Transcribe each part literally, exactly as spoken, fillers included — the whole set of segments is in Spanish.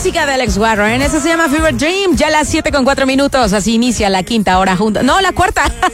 música de Alex Warren. Eso se llama Fever Dream. Ya a las siete con cuatro minutos. Así inicia la quinta hora junta. No, la cuarta. Ella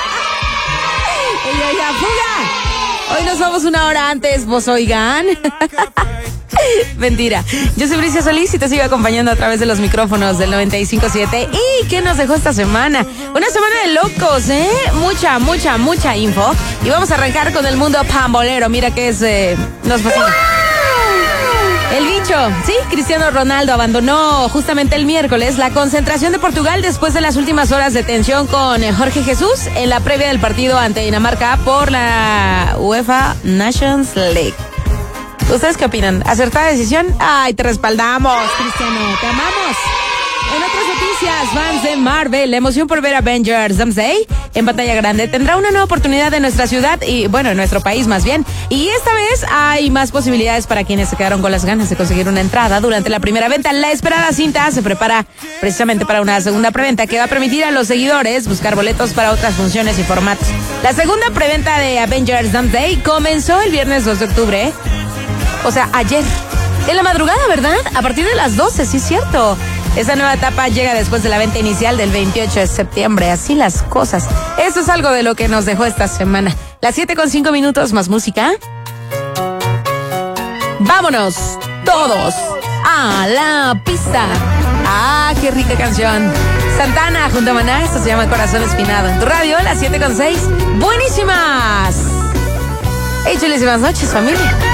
ya fuga. Hoy nos vamos una hora antes, vos oigan. Mentira. Yo soy Bricia Solís y te sigo acompañando a través de los micrófonos del noventa y cinco punto siete. ¿Y qué nos dejó esta semana? Una semana de locos, ¿eh? Mucha, mucha, mucha info. Y vamos a arrancar con el mundo pambolero. Mira que es... Eh, nos fascina. El bicho, sí, Cristiano Ronaldo abandonó justamente el miércoles la concentración de Portugal después de las últimas horas de tensión con Jorge Jesús en la previa del partido ante Dinamarca por la UEFA Nations League. ¿Ustedes qué opinan? ¿Acertada decisión? ¡Ay, te respaldamos, Cristiano! ¡Te amamos! En otras noticias, fans de Marvel, la emoción por ver Avengers Doomsday en pantalla grande tendrá una nueva oportunidad en nuestra ciudad y, bueno, en nuestro país más bien. Y esta vez hay más posibilidades para quienes se quedaron con las ganas de conseguir una entrada durante la primera venta. La esperada cinta se prepara precisamente para una segunda preventa que va a permitir a los seguidores buscar boletos para otras funciones y formatos. La segunda preventa de Avengers Doomsday comenzó el viernes dos de octubre, o sea, ayer. En la madrugada, ¿verdad? A partir de las doce, sí es cierto. Esta nueva etapa llega después de la venta inicial del veintiocho de septiembre. Así las cosas. Eso es algo de lo que nos dejó esta semana. Las siete con cinco minutos, más música. Vámonos todos a la pista. Ah, qué rica canción. Santana junto a Maná. Esto se llama Corazón Espinado. En tu radio, las siete con seis. Buenísimas. Hey, chulísimas noches, familia.